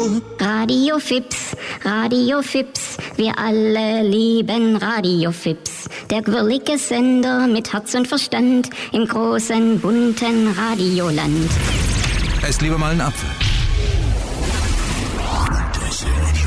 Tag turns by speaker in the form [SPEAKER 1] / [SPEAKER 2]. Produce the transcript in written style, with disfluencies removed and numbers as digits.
[SPEAKER 1] Radio Fips, Radio Fips, wir alle lieben Radio Fips. Der quirlige Sender mit Herz und Verstand im großen, bunten Radioland.
[SPEAKER 2] Esst lieber mal einen Apfel.